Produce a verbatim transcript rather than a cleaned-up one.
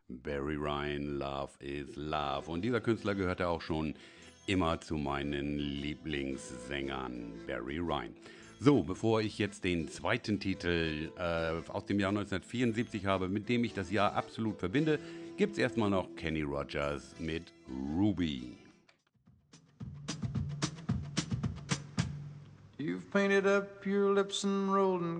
Barry Ryan, Love is Love. Und dieser Künstler gehörte auch schon immer zu meinen Lieblingssängern, Barry Ryan. So, bevor ich jetzt den zweiten Titel äh, aus dem Jahr neunzehnhundertvierundsiebzig habe, mit dem ich das Jahr absolut verbinde, gibt's erstmal noch Kenny Rogers mit Ruby. You've painted up your lips and rolled and